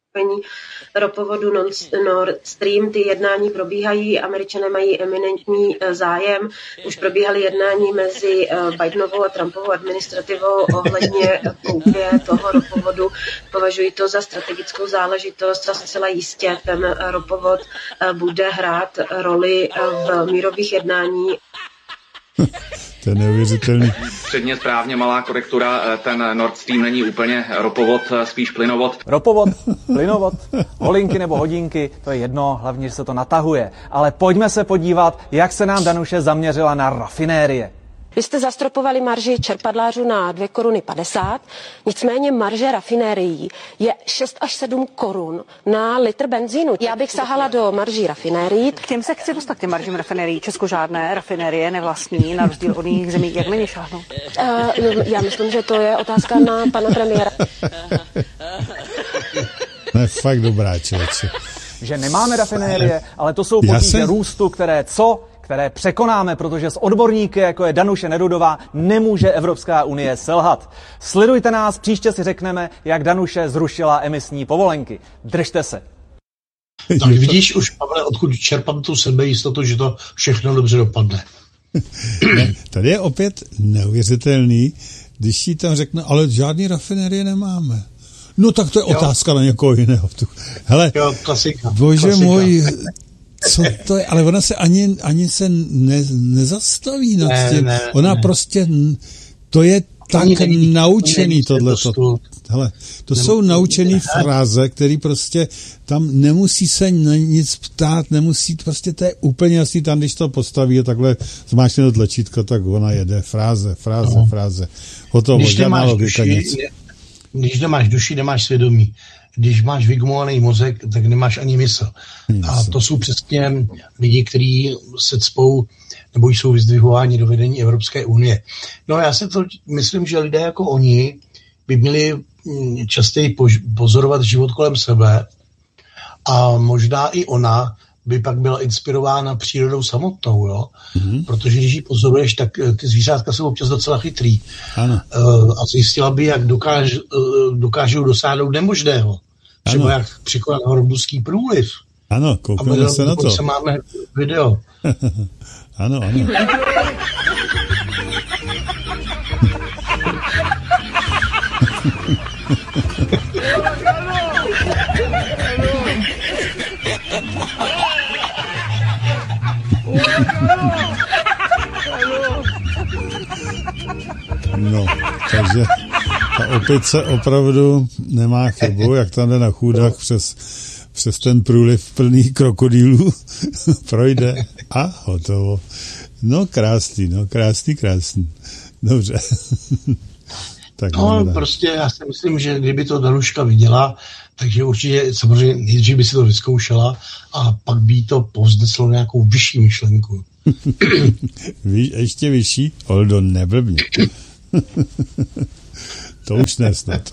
Speaker 9: ropovodu Nord Stream. Ty jednání probíhají, Američané mají eminentní zájem. Už probíhaly jednání mezi Bidenovou a Trumpovou administrativou ohledně koupě toho ropovodu. Považuji to za strategickou záležitost a zcela jistě ten ropovod bude hrát roli v mírových jednání.
Speaker 2: To je neuvěřitelný.
Speaker 10: Předně správně, malá korektura, ten Nord Stream není úplně ropovod, spíš plynovod.
Speaker 7: Ropovod, plynovod, holinky nebo hodinky, to je jedno, hlavně, že se to natahuje. Ale pojďme se podívat, jak se nám Danuše zaměřila na rafinérie.
Speaker 9: Vy jste zastropovali marži čerpadlářů na 2,50 koruny, nicméně marže rafinérií je 6 až 7 korun na litr benzínu. Já bych sahala do marží rafinérií.
Speaker 11: K těm se chci dostat, k těm maržím rafinérií. Česko žádné rafinérie nevlastní, na rozdíl od jiných zemí. Jak na ně šáhnou?
Speaker 9: Já myslím, že to je otázka na pana premiéra.
Speaker 2: To je fakt dobrá, člověče.
Speaker 7: Že nemáme rafinérie, ale to jsou potíže růstu, které překonáme, protože s odborníky, jako je Danuše Nerudová, nemůže Evropská unie selhat. Sledujte nás, příště si řekneme, jak Danuše zrušila emisní povolenky. Držte se.
Speaker 1: Tak vidíš už, Pavle, odkud čerpám tu sebejistotu, že to všechno dobře dopadne.
Speaker 2: Ne, tady je opět neuvěřitelný, když jí tam řekne, ale žádný rafinérie nemáme. No tak to je otázka na někoho jiného. Hele,
Speaker 1: klasika.
Speaker 2: Bože můj, co to je? Ale ona se ani se nezastaví nad tím. Ona prostě, to je tak naučený tohleto. Hele, to jsou naučený fráze, který prostě tam nemusí se nic ptát, nemusí, prostě to je úplně jasný, tam když to postaví a takhle zmáčkne do tlačítka, tak ona jede. Fráze. Hotovo, žádná logika, nic.
Speaker 1: Když nemáš duši, nemáš svědomí. Když máš vygumovaný mozek, tak nemáš ani mysl. A to jsou přesně lidi, kteří se cpou nebo jsou vyzdvihováni do vedení Evropské unie. No já si to myslím, že lidé jako oni by měli častěji pozorovat život kolem sebe a možná i ona by pak byla inspirována přírodou samotnou, jo? Protože když ji pozoruješ, tak ty zvířátka jsou občas docela chytrý.
Speaker 2: Ano.
Speaker 1: A zjistila by, jak dokážou dosáhnout nemožného. Třeba jak překonat hormonský průliv.
Speaker 2: Ano, koukneme se na to.
Speaker 1: A máme video.
Speaker 2: Ano. Ta opice opravdu nemá chybu, jak tam jde na chůdách přes ten průliv plný krokodýlů, projde a hotovo. No krásný. Dobře. Tak
Speaker 1: prostě já si myslím, že kdyby to Danuška viděla, takže určitě samozřejmě nejdřív by si to vyzkoušela a pak by to povzneslo nějakou vyšší myšlenku.
Speaker 2: Ještě vyšší? Oldo, neblbně. To už nesnad.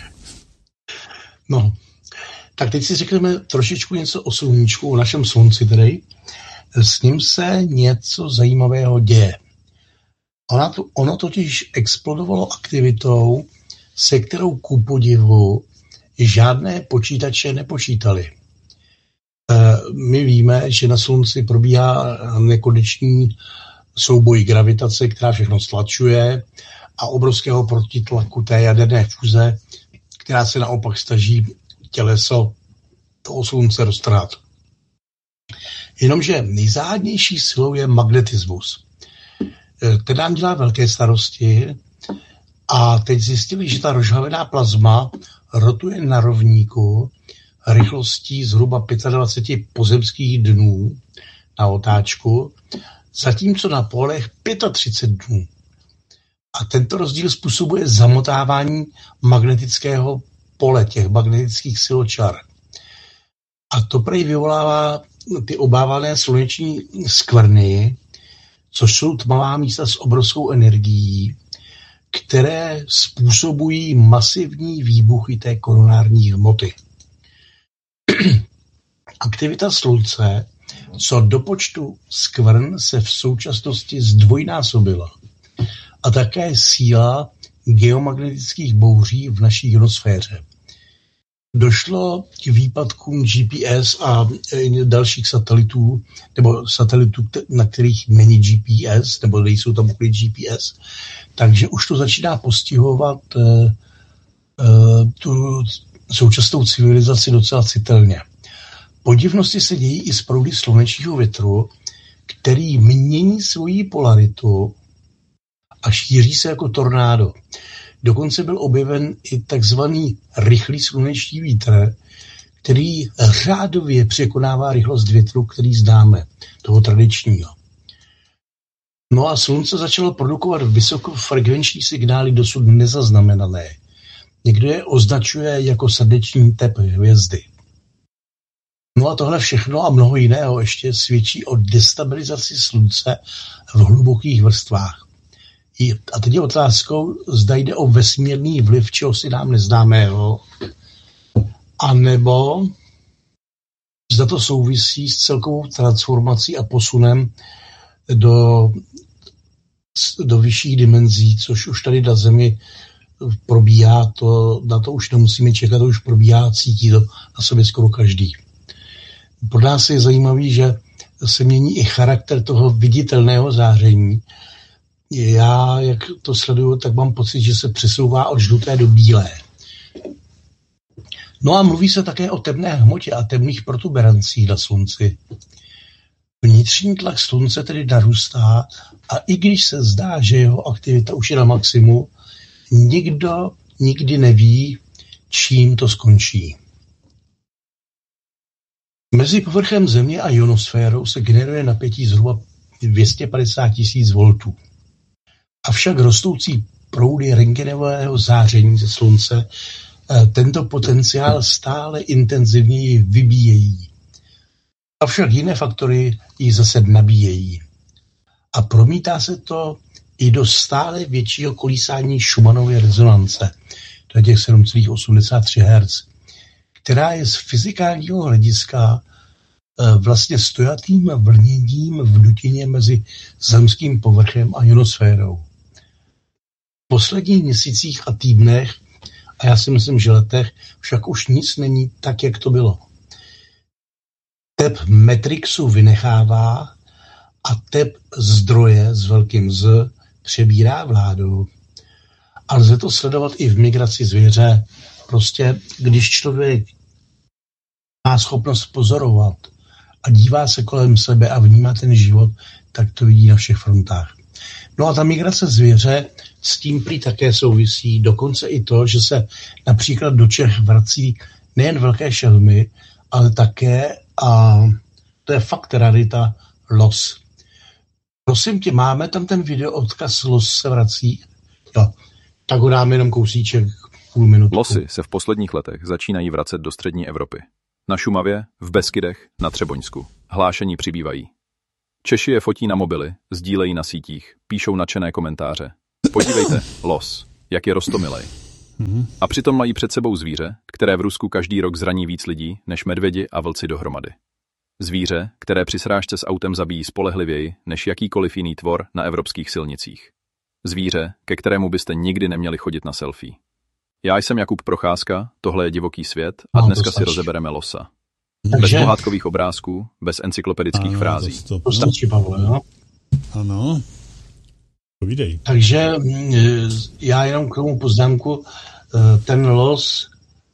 Speaker 1: No, tak teď si řekneme trošičku něco o sluníčku, o našem slunci tedy. S ním se něco zajímavého děje. Ono totiž explodovalo aktivitou, se kterou ku podivu žádné počítače nepočítali. My víme, že na slunci probíhá nekonečný souboj gravitace, která všechno stlačuje, a obrovského protitlaku té jaderné fúze, která se naopak snaží těleso toho slunce roztrhat. Jenomže nejzáhadnější silou je magnetismus. Ten nám dělá velké starosti a teď zjistili, že ta rozžhavená plazma rotuje na rovníku rychlostí zhruba 25 pozemských dnů na otáčku, zatímco na polech 35 dnů. A tento rozdíl způsobuje zamotávání magnetického pole, těch magnetických siločar. A to prý vyvolává ty obávané sluneční skvrny, což jsou tmavá místa s obrovskou energií, které způsobují masivní výbuchy té koronární hmoty. Aktivita slunce co do počtu skvrn se v současnosti zdvojnásobila. A také síla geomagnetických bouří v naší ionosféře. Došlo k výpadkům GPS a dalších satelitů, nebo satelitů, na kterých není GPS, nebo nejsou tam úplně GPS, takže už to začíná postihovat tu současnou civilizaci docela citelně. Podivnosti se dějí i z proudy slunečního větru, který mění svoji polaritu a šíří se jako tornádo. Dokonce byl objeven i takzvaný rychlý sluneční vítr, který řádově překonává rychlost větru, který známe, toho tradičního. No a slunce začalo produkovat vysokofrekvenční signály dosud nezaznamenané. Někdo je označuje jako srdeční tep hvězdy. No a tohle všechno a mnoho jiného ještě svědčí o destabilizaci slunce v hlubokých vrstvách. A teď je otázkou, zda jde o vesmírný vliv čehosi nám neznámého, anebo zda to souvisí s celkovou transformací a posunem do vyšších dimenzí, což už tady na Zemi probíhá, na to už nemusíme čekat, to už probíhá, cítí to na sobě skoro každý. Pro nás je zajímavý, že se mění i charakter toho viditelného záření. Já, jak to sleduju, tak mám pocit, že se přesouvá od žluté do bílé. No a mluví se také o temné hmotě a temných protuberancích na slunci. Vnitřní tlak slunce tedy narůstá a i když se zdá, že jeho aktivita už je na maximu, nikdo nikdy neví, čím to skončí. Mezi povrchem Země a ionosférou se generuje napětí zhruba 250 000 voltů. Avšak rostoucí proudy rentgenového záření ze slunce tento potenciál stále intenzivněji vybíjejí. Avšak jiné faktory ji zase nabíjejí. A promítá se to i do stále většího kolísání Schumannovy rezonance, to je těch 7,83 Hz, která je z fyzikálního hlediska vlastně stojatým vlněním v dutině mezi zemským povrchem a ionosférou. V posledních měsících a týdnech, a já si myslím, že letech, však už nic není tak, jak to bylo. Tep Matrixu vynechává a tep zdroje s velkým Z přebírá vládu. A lze to sledovat i v migraci zvěře. Prostě, když člověk má schopnost pozorovat a dívá se kolem sebe a vnímá ten život, tak to vidí na všech frontách. No a ta migrace zvěře s tím prý také souvisí, dokonce i to, že se například do Čech vrací nejen velké šelmy, ale také, a to je fakt rarita, los. Prosím tě, máme tam ten video odkaz los se vrací? Jo, tak ho dáme jenom kousíček, půl minutku.
Speaker 12: Losy se v posledních letech začínají vracet do střední Evropy. Na Šumavě, v Beskydech, na Třeboňsku. Hlášení přibývají. Češi je fotí na mobily, sdílejí na sítích, píšou nadšené komentáře. Podívejte, los, jak je roztomilej. A přitom mají před sebou zvíře, které v Rusku každý rok zraní víc lidí než medvědi a vlci dohromady. Zvíře, které při srážce s autem zabíjí spolehlivěji než jakýkoliv jiný tvor na evropských silnicích. Zvíře, ke kterému byste nikdy neměli chodit na selfie. Já jsem Jakub Procházka, tohle je Divoký svět a dneska si rozebereme losa. Bez pohádkových obrázků, bez encyklopedických frází.
Speaker 1: To stačí, Pavle, jo?
Speaker 2: Ano. Povídej.
Speaker 1: Takže já jenom k tomu poznámku, ten los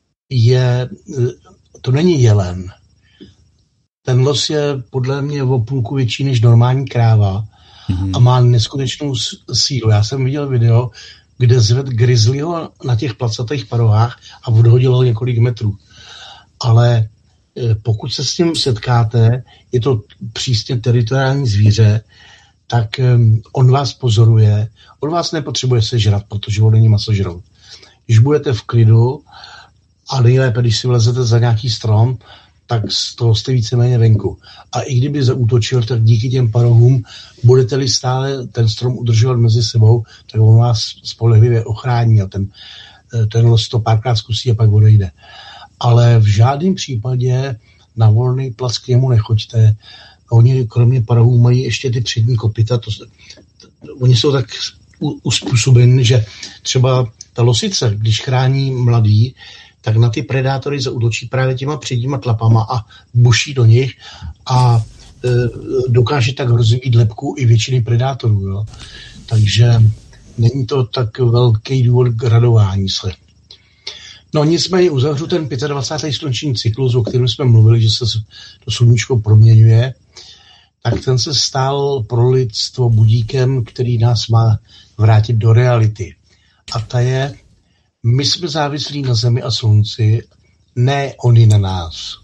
Speaker 1: je, to není jelen. Ten los je podle mě o půlku větší než normální kráva a má neskutečnou sílu. Já jsem viděl video, kde zved grizzlyho na těch placatých parohách a odhodil ho několik metrů. Ale pokud se s tím setkáte, je to přísně teritoriální zvíře, tak on vás pozoruje, on vás nepotřebuje sežrat, protože on není masožrout. Když budete v klidu a nejlépe, když si vlezete za nějaký strom, tak z toho jste víceméně venku. A i kdyby zaútočil, tak díky těm parohům budete-li stále ten strom udržovat mezi sebou, tak on vás spolehlivě ochrání a ten los to párkrát zkusí a pak odejde. Ale v žádném případě na volný plac k němu nechoďte. Oni kromě parohů mají ještě ty přední kopyta. Oni jsou tak uspůsobeni, že třeba ta losice, když chrání mladý, tak na ty predátory zaútočí právě těma předníma tlapama a buší do nich a dokáže tak rozvíjet lebku i většiny predátorů. Jo. Takže není to tak velký důvod k radování se. No nicméně uzavřu ten 25. slunční cyklus, o kterém jsme mluvili, že se to sluníčko proměňuje, tak ten se stal pro lidstvo budíkem, který nás má vrátit do reality. A ta je, my jsme závislí na zemi a slunci, ne oni na nás.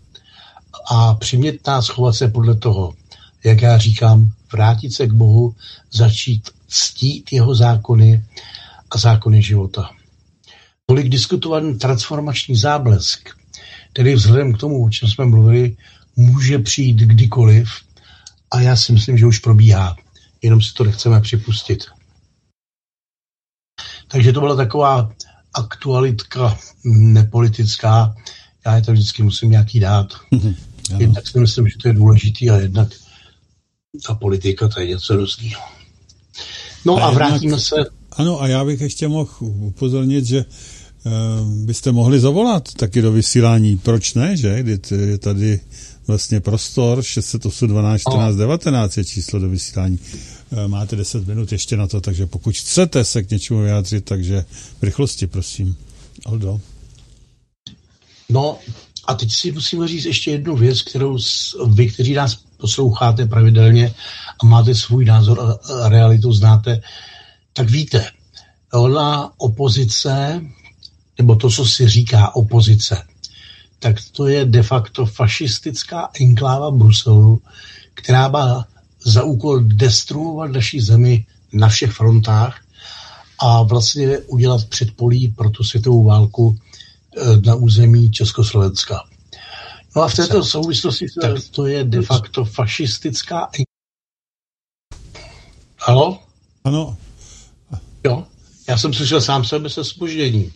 Speaker 1: A přimět nás chovat se podle toho, jak já říkám, vrátit se k Bohu, začít ctít jeho zákony a zákony života. Tolik diskutovaný transformační záblesk, který vzhledem k tomu, o čem jsme mluvili, může přijít kdykoliv a já si myslím, že už probíhá. Jenom si to nechceme připustit. Takže to byla taková aktualitka nepolitická. Já je to vždycky musím nějaký dát. Jednak si myslím, že to je důležitý a jednak ta politika, to je něco různého. No a vrátíme se.
Speaker 2: Ano, a já bych ještě mohl upozornit, že byste mohli zavolat taky do vysílání. Proč ne, že? Je tady vlastně prostor 608 12 14 19 je číslo do vysílání. Máte 10 minut ještě na to, takže pokud chcete se k něčemu vyjádřit, takže v rychlosti, prosím. Aldo.
Speaker 1: No a teď si musíme říct ještě jednu věc, kterou vy, kteří nás posloucháte pravidelně a máte svůj názor a realitu znáte, tak víte, ona opozice, nebo to, co si říká opozice, tak to je de facto fašistická enkláva Bruselu, která má za úkol destruovat naši zemi na všech frontách a vlastně udělat předpolí pro tu světovou válku na území Československa. No a v této souvislosti to je de facto fašistická enkláva. Halo?
Speaker 2: Ano.
Speaker 1: Jo, já jsem slyšel sám sebe se zpožděním.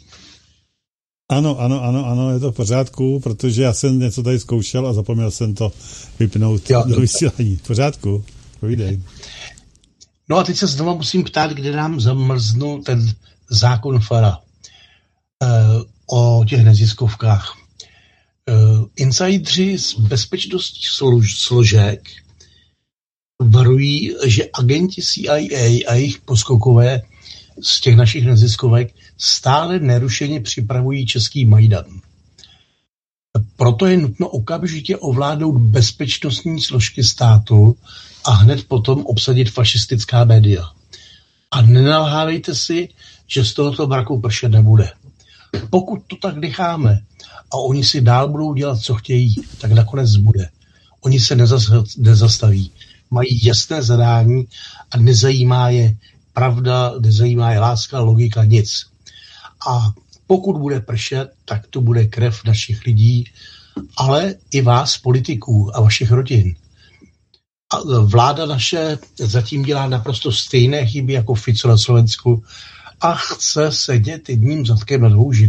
Speaker 2: Ano, je to v pořádku, protože já jsem něco tady zkoušel a zapomněl jsem to vypnout do vysílání. V pořádku, povídej.
Speaker 1: No a teď se znovu musím ptát, kde nám zamrznul ten zákon Fara o těch neziskovkách. Insidři z bezpečnostních složek varují, že agenti CIA a jejich poskokové z těch našich neziskovek stále nerušeně připravují český Majdan. Proto je nutno okamžitě ovládnout bezpečnostní složky státu a hned potom obsadit fašistická média. A nenalhávejte si, že z tohoto mraku pršet nebude. Pokud to tak necháme a oni si dál budou dělat, co chtějí, tak nakonec bude. Oni se nezastaví. Mají jasné zadání a nezajímá je pravda, nezajímá je láska, logika, nic. A pokud bude pršet, tak to bude krev našich lidí, ale i vás, politiků a vašich rodin. A vláda naše zatím dělá naprosto stejné chyby jako Fico na Slovensku a chce sedět jedním zadkem na dvou židlích.